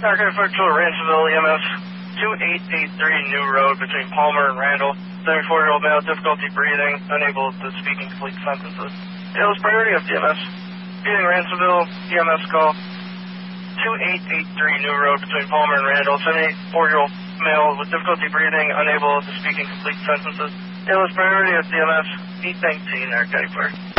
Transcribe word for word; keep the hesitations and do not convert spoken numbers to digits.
Narcotic Fire to Ransomville, E M S two eight eight three New Road between Palmer and Randall. seventy-four-year-old male, difficulty breathing, unable to speak in complete sentences. Hails priority of D M S. Beating Ransomville, D M S call two eight eight three New Road between Palmer and Randall. seventy-four-year-old male with difficulty breathing, unable to speak in complete sentences. Hails priority of D M S. eight nineteen Narcotic Fire.